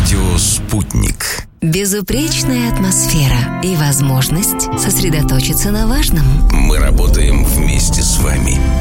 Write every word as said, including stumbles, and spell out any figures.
Радио «Спутник». Безупречная атмосфера и возможность сосредоточиться на важном. Мы работаем вместе с вами.